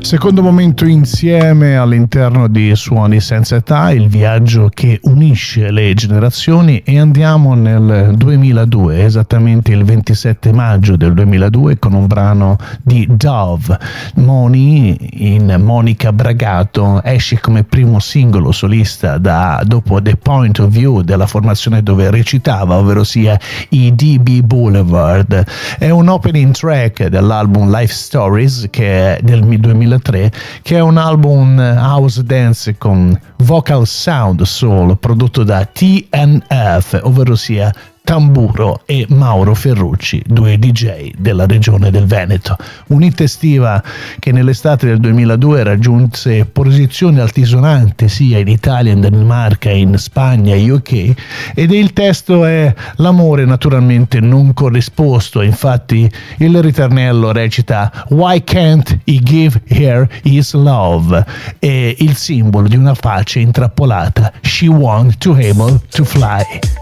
Secondo momento insieme all'interno di Suoni Senza Età, il viaggio che unisce le generazioni, e andiamo nel 2002, esattamente il 27 maggio del 2002, con un brano di Dove. Moni, in Monica Bragato, esce come primo singolo solista dopo The Point of View della formazione dove recitava, ovvero sia i DB Boulevard. È un opening track dell'album Life Stories, che è del 2003, che è un album house dance con vocal sound soul prodotto da TNF, ovvero sia Tamburo e Mauro Ferrucci, due DJ della regione del Veneto. Un'hit estiva che nell'estate del 2002 raggiunse posizioni altisonanti sia in Italia, in Danimarca, in Spagna e UK, ed il testo è l'amore naturalmente non corrisposto. Infatti il ritornello recita "Why can't he give her his love?" e il simbolo di una faccia intrappolata "She want to able to fly".